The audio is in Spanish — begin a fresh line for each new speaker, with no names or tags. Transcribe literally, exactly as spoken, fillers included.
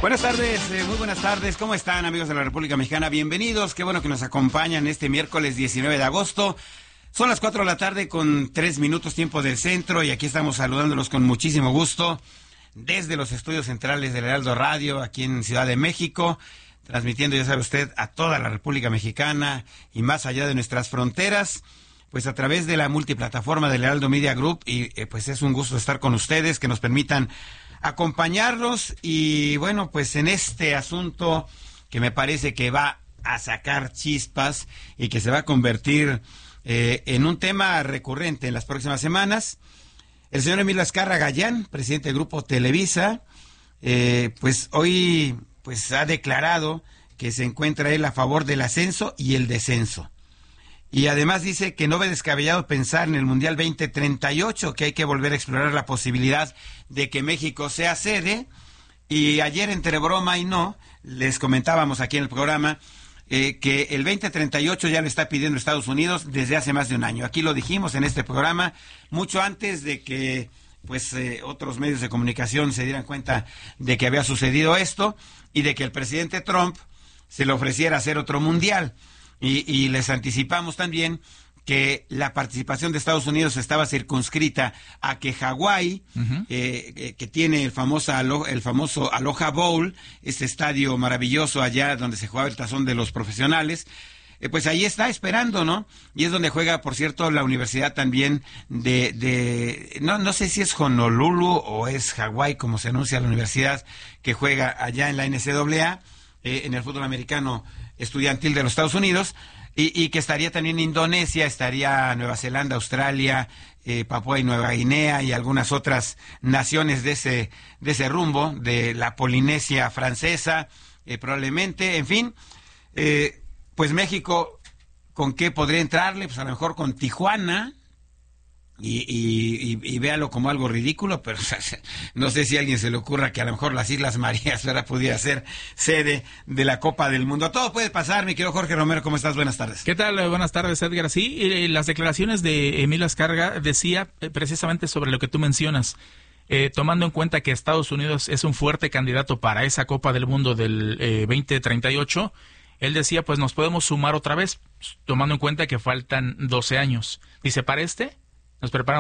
Buenas tardes, eh, muy buenas tardes. ¿Cómo están, amigos de la República Mexicana? Bienvenidos. Qué bueno que nos acompañan este miércoles diecinueve de agosto. Son las cuatro de la tarde con tres minutos tiempo del centro y aquí estamos saludándolos con muchísimo gusto desde los estudios centrales del Heraldo Radio, aquí en Ciudad de México, transmitiendo, ya sabe usted, a toda la República Mexicana y más allá de nuestras fronteras, pues a través de la multiplataforma del Heraldo Media Group. Y eh, pues es un gusto estar con ustedes, que nos permitan acompañarlos. Y bueno, pues en este asunto que me parece que va a sacar chispas y que se va a convertir eh, en un tema recurrente en las próximas semanas, el señor Emilio Azcárraga Gallán, presidente del Grupo Televisa, eh, pues hoy pues ha declarado que se encuentra él a favor del ascenso y el descenso. Y además dice que no ve descabellado pensar en el Mundial veinte treinta y ocho, que hay que volver a explorar la posibilidad de que México sea sede. Y ayer, entre broma y no, les comentábamos aquí en el programa eh, que el veinte treinta y ocho ya lo está pidiendo Estados Unidos desde hace más de un año. Aquí lo dijimos en este programa, mucho antes de que pues eh, otros medios de comunicación se dieran cuenta de que había sucedido esto y de que el presidente Trump se le ofreciera hacer otro Mundial. Y, y les anticipamos también que la participación de Estados Unidos estaba circunscrita a que Hawái, uh-huh. eh, eh, que tiene el famoso, el famoso Aloha Bowl, este estadio maravilloso allá donde se jugaba el tazón de los profesionales, eh, pues ahí está esperando, ¿no? Y es donde juega, por cierto, la universidad también de, de no, no sé si es Honolulu o es Hawái, como se anuncia la universidad, que juega allá en la N C A A, eh, en el fútbol americano estudiantil de los Estados Unidos, y, y que estaría también Indonesia, estaría Nueva Zelanda, Australia, eh, Papúa y Nueva Guinea y algunas otras naciones de ese de ese rumbo, de la Polinesia francesa, eh, probablemente, en fin, eh, pues México, ¿con qué podría entrarle? Pues a lo mejor con Tijuana. Y, y, y, y véalo como algo ridículo, pero o sea, no sé si a alguien se le ocurra que a lo mejor las Islas Marías ahora pudiera ser sede de la Copa del Mundo. Todo puede pasar, mi querido Jorge Romero, ¿cómo estás? Buenas tardes.
¿Qué tal? Buenas tardes, Edgar. Sí, eh, las declaraciones de Emilio Azcárraga decía eh, precisamente sobre lo que tú mencionas, eh, tomando en cuenta que Estados Unidos es un fuerte candidato para esa Copa del Mundo del eh, veinte treinta y ocho, él decía, pues nos podemos sumar otra vez, tomando en cuenta que faltan doce años. Dice, para este, nos preparamos